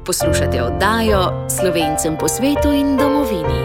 Poslušate oddajo Slovencem po svetu in domovini.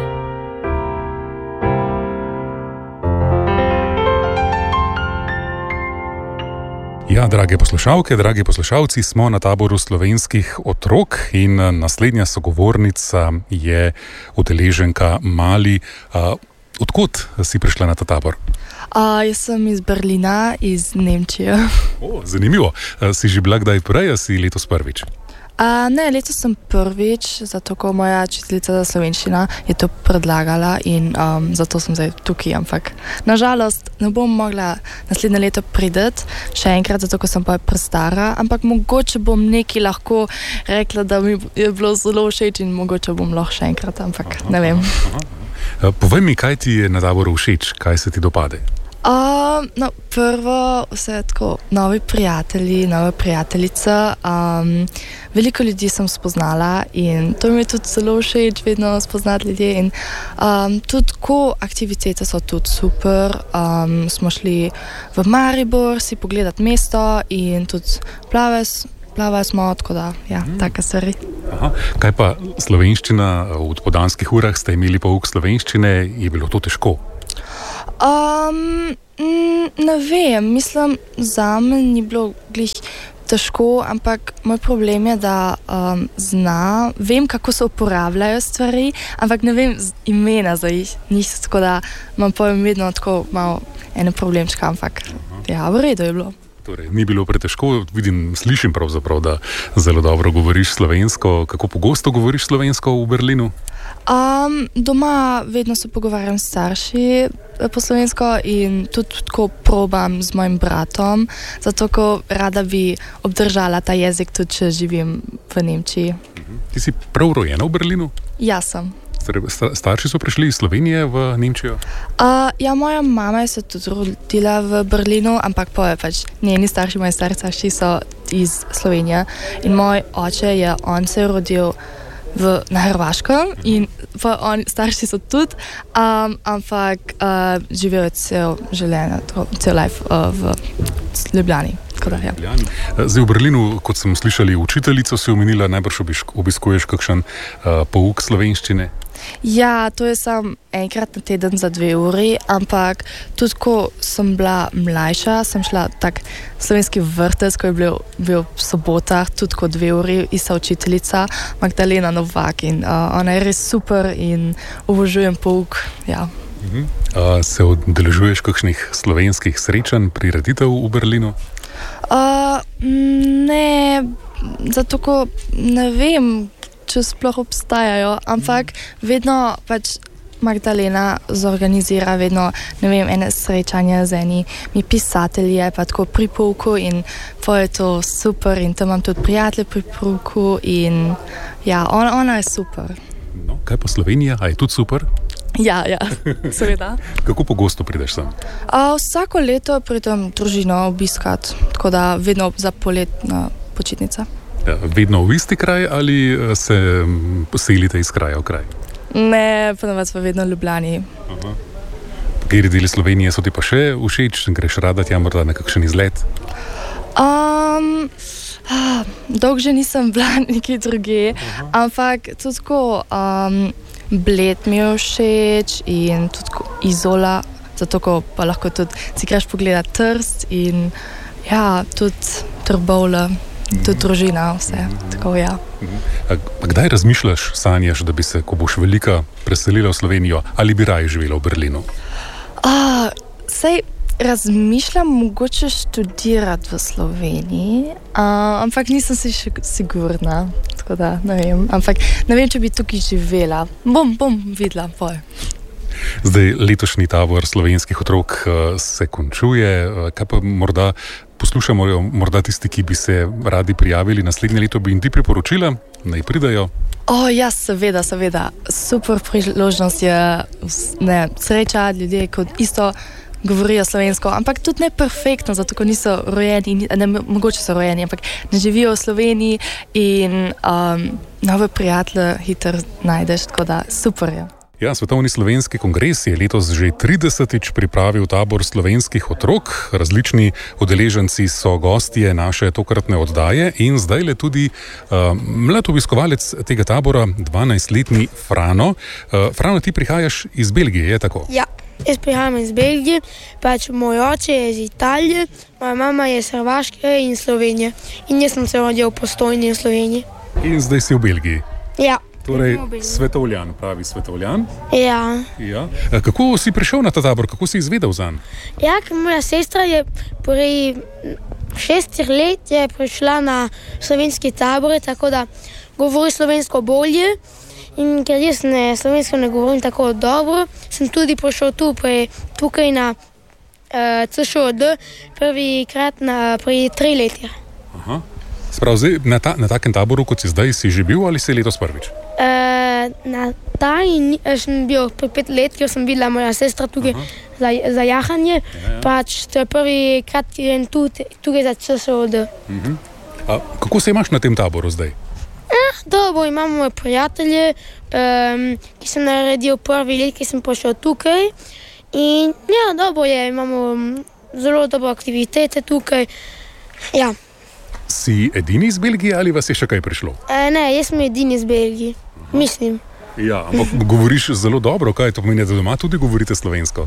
Ja, drage poslušalke, dragi poslušalci, smo na taboru slovenskih otrok in naslednja sogovornica je udeleženka Mali. Odkot si prišla na ta tabor? Jaz sem iz Berlina, iz Nemčije. Zanimivo. Si že bila kdaj prej, a si letos prvič? Ne, letos sem prvič, zato ko moja učiteljica za slovenščina je to predlagala in zato sem zdaj tukaj, ampak nažalost ne bom mogla naslednje leto priti še enkrat, zato ko sem pa prestara, ampak mogoče bom nekaj lahko rekla, da mi je bilo zelo všeč in mogoče bom lahko še enkrat, ampak ne vem. Povej mi, kaj ti je na taboru všeč, kaj se ti dopade? Prvo vse tako novi prijatelji, nove prijateljice, veliko ljudi sem spoznala in to mi je tudi zelo všeč vedno spoznati ljudi in tudi ko aktivitete so tudi super, smo šli v Maribor si pogledati mesto in tudi plave smo, tako da, ja, take stvari. Kaj pa slovenščina, v popoldanskih urah ste imeli pouk slovenščine, je bilo to težko? Ne vem, mislim, zame ni bilo glih težko, ampak moj problem je, da vem, kako se uporabljajo stvari, ampak ne vem imena za jih, tako da imam pojem vedno tako malo ene problemčka, ampak ja, v redu je bilo. Torej, ni bilo pretežko, slišim pravzaprav, da zelo dobro govoriš slovensko. Kako pogosto govoriš slovensko v Berlinu? Doma vedno se pogovarjam s starši po slovensko in tudi tako probam z mojim bratom, zato ko rada bi obdržala ta jezik, tudi če živim v Nemčiji. Ti si prav rojena v Berlinu? Ja, sem. Starši so prišli iz Slovenije v Nemčijo? Ja, moja mama je se tudi rodila v Berlinu, ampak njeni starši, moji starši so iz Slovenije in moj oče on se je rodil na Hrvaškem in starši so tudi, ampak živel je cel life v Ljubljani. Ja. Zdaj v Berlinu, kot sem slišali, učiteljico si omenila, najbrž obiskuješ kakšen pouk slovenščine? Ja, to je sam enkrat na teden za 2 uri, ampak tudi ko sem bila mlajša, sem šla tak slovenski vrtec, ko je bil v sobotah, tudi ko 2 uri, ista učiteljica Magdalena Novak in ona je res super in obožujem pouk, ja. Se udeležuješ kakšnih slovenskih srečanj, prireditev v Berlinu? Ne, zato ko ne vem, če sploh obstajajo, ampak vedno Magdalena zorganizira vedno, ne vem, ene srečanja z enimi pisatelji, pa tako pri pouku in je to super in tam imam tudi prijatelje pri pouku in ja, ona je super. No, kaj pa Slovenija, a je tudi super? Ja, seveda. Kako pogosto prideš sem? Vsako leto pridem družino obiskat, tako da vedno za poletna počitnica. Vedno v isti kraj ali se selite iz kraja v kraj? Ne, ponovadi pa vedno v Ljubljani. Kateri deli Slovenije so ti pa še všeč? Greš rada tja morda na kakšen izlet? Dolgo že nisem bila nekje druge, ampak tudi tako Bled mi je všeč in tudi Izola, zato ko pa lahko tudi si greš pogledati Trst in ja, tudi Trbovlje, tudi družina, vse, tako ja. Kdaj razmišljaš, sanjaš, da bi se, ko boš velika, preselila v Slovenijo ali bi raje živela v Berlinu? Sej razmišljam mogoče študirati v Sloveniji, ampak nisem si še sigurna, tako da ne vem, ampak ne vem, če bi tukaj živela. Bom videla, poj. Zdaj letošnji tabor slovenskih otrok se končuje, kaj pa morda poslušamo morda tisti, ki bi se radi prijavili naslednje leto, bi jim ti priporočila, naj pridajo? Ja, seveda, super priložnost je, sreča ljudje, kot isto govorijo slovensko, ampak tudi ne perfektno, zato ko niso rojeni, mogoče so rojeni, ampak ne živijo v Sloveniji in nove prijatelje hitro najdeš, tako da super je. Ja, Svetovni slovenski kongres je letos že 30. pripravil tabor slovenskih otrok. Različni udeleženci so gostje naše tokratne oddaje in zdaj le tudi mlad obiskovalec tega tabora, 12-letni Frano. Frano, ti prihajaš iz Belgije, je tako? Ja, jaz prihajam iz Belgije, pač moj oče je iz Italije, moja mama je iz Hrvaške in Slovenije. In jaz sem se rodil v Postojni v Sloveniji. In zdaj si v Belgiji? Ja. Torej, Svetovljan, pravi Svetovljan. Ja. Kako si prišel na ta tabor, kako si izvedel zanj? Ja, moja sestra je pri 6 letih prišla na slovenski tabor, tako da govori slovensko bolje. In ker jaz slovensko ne govorim tako dobro, sem tudi prišel tukaj na CŠOD prvikrat pri 3 letih. Aha. Sprav, zdaj, na takem taboru, kot si zdaj, si že bil ali si letos prvič? Na sem bil pri 5 let, ker sem videla moja sestra tukaj za jahanje. Pač to je prvi krat, ki je tukaj za CSOD. Kako se imaš na tem taboru zdaj? Dobro, imam moje prijatelje, ki sem naredil prvi let, ki sem prišel tukaj. In ja, dobro je, imamo zelo dobre aktivitete tukaj. Ja. Si edini iz Belgije ali vas je še kaj prišlo? Ne, jaz sem edini iz Belgije, mislim. Ja, ampak govoriš zelo dobro, kaj to pomeni, da doma tudi govorite slovensko?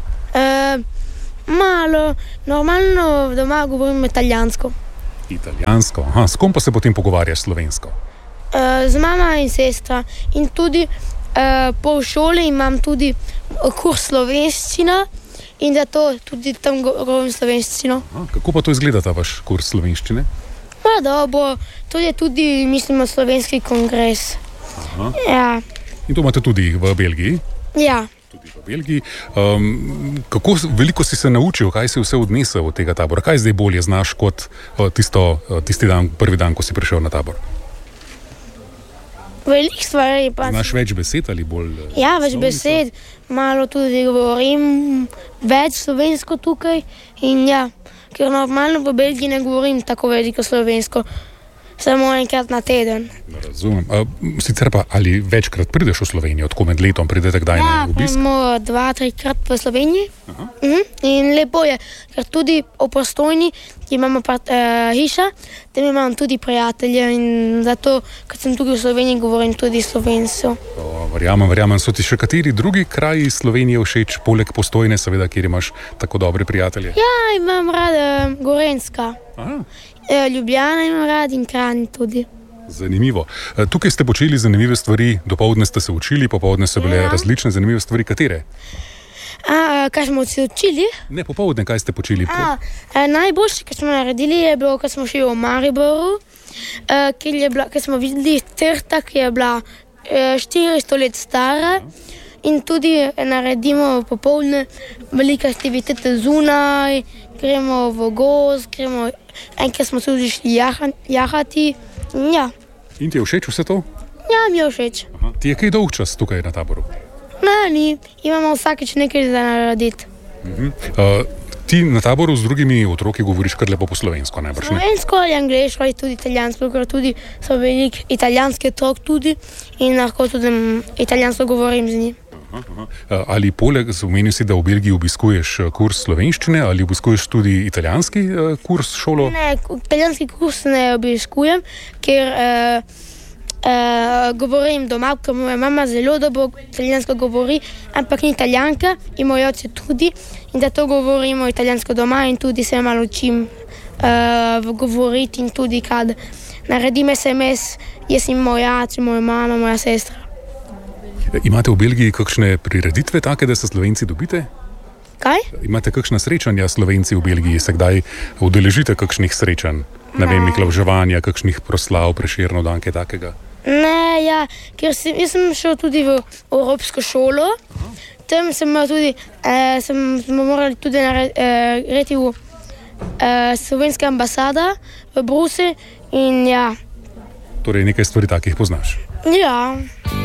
Malo, normalno doma govorim italijansko. Italijansko, aha, s kom pa se potem pogovarjaš slovensko? Z mama in sestra in tudi po šoli imam tudi kurs slovenščina in zato tudi tam govorim slovenščino. Kako pa to izgleda, ta vaš kurs slovenščine? Dobro, to je tudi, mislim, slovenski kongres. Ja. In to imate tudi v Belgiji? Ja. Tudi v Belgiji. Kako veliko si se naučil, kaj si vse odnesel od tega tabora? Kaj zdaj bolje znaš kot tisti dan, prvi dan, ko si prišel na tabor? Veliko stvari pa... Znaš več besed ali bolj... Ja, več besed. Malo tudi govorim več slovensko tukaj in ja. Ker normalno v Belgiji ne govorim tako veliko slovensko, samo enkrat na teden. Razumem. Sicer pa ali večkrat prideš v Slovenijo, tako med letom pridete kdaj na obisk? Ja, 2-3 krat v Sloveniji. In lepo je, ker tudi v Postojni imamo hiša, tam imam tudi prijatelje in zato, kad sem tukaj v Sloveniji, govorim tudi slovensko. Verjamem. So ti še kateri drugi kraji Slovenije všeč, poleg Postojne, seveda, kjer imaš tako dobre prijatelje? Ja, imam rada Gorenjska. Ljubljana imam rad in Kranj tudi. Zanimivo. Tukaj ste počeli zanimive stvari, dopoldne ste se učili, popoldne so bile različne zanimive stvari. Katere? Kaj smo se učili? Ne, popoldne, kaj ste počeli? Najboljše, kaj smo naredili, je bilo, ko smo šli v Mariboru, ker smo videli trta, ki je bila 400 let stara in tudi naredimo popoldne velike aktivitete zunaj, gremo v gozd, enkrat smo tudi šli jahati. Ja. In ti je všeč vse to? Ja, mi je všeč. Ti je kaj dolg čas tukaj na taboru? Ne, imamo vsakeč nekaj za narediti. Ti na taboru z drugimi otroki govoriš kar lepo po slovensko, najbrž ne? Slovensko ali angleško ali tudi italijansko, ker tudi so veliko italijanski otrok tudi in lahko tudi italijansko govorim z njim. Ali poleg, omenil si, da v Belgiji obiskuješ kurs slovenščine ali obiskuješ tudi italijanski kurs, šolo? Ne, italijanski kurs ne obiskujem, ker govorim doma, ker moja mama zelo dobro italijansko govori, ampak ni italijanka in moj oče tudi in zato govorimo italijansko doma in tudi se malo učim govoriti in tudi kad naredim SMS, jaz in moj oče, moja mama, moja sestra. Imate v Belgiji kakšne prireditve take, da se Slovenci dobite? Kaj? Imate kakšna srečanja Slovenci v Belgiji? Se kdaj udeležite kakšnih srečanj? Ne vem, miklavževanja, kakšnih proslav, Prešernov dan, kaj takega? Ne, ja, ker jaz sem šel tudi v Evropsko šolo. Tam smo morali tudi narediti v slovenska ambasada v Bruslju in ja. Torej nekaj stvari takih poznaš? Ja.